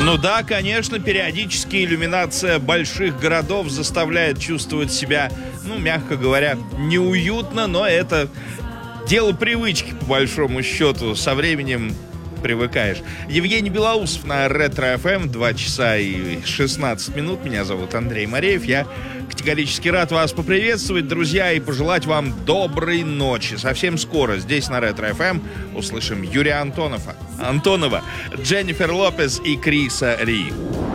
Ну да, конечно, периодически иллюминация больших городов заставляет чувствовать себя, мягко говоря, неуютно, но это дело привычки, по большому счету. Со временем привыкаешь. Евгений Белоусов на Ретро-ФМ, 2 часа и 16 минут. Меня зовут Андрей Мареев. Я категорически рад вас поприветствовать, друзья, и пожелать вам доброй ночи. Совсем скоро здесь на Ретро-ФМ услышим Юрия Антонова, Дженнифер Лопес и Криса Ри.